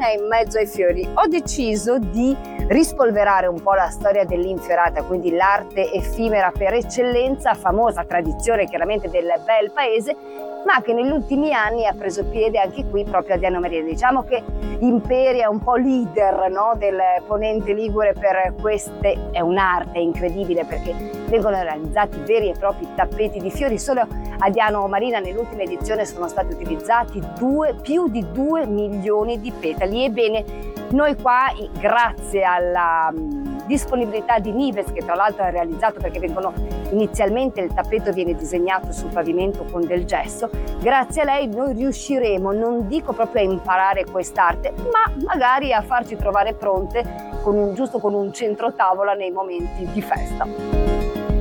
Marina in mezzo ai fiori. Ho deciso di rispolverare un po' la storia dell'infiorata, quindi l'arte effimera per eccellenza, famosa tradizione chiaramente del bel paese, ma che negli ultimi anni ha preso piede anche qui proprio a Diano Marina. Diciamo che Imperia è un po' leader, no, del ponente ligure per queste, è un'arte incredibile perché vengono realizzati veri e propri tappeti di fiori. Solo a Diano Marina nell'ultima edizione sono stati utilizzati più di 2 milioni di petali. Ebbene, noi qua, grazie alla disponibilità di Nives, che tra l'altro ha realizzato, perché inizialmente il tappeto viene disegnato sul pavimento con del gesso, grazie a lei noi riusciremo, non dico proprio a imparare quest'arte, ma magari a farci trovare pronte con un centro tavola nei momenti di festa.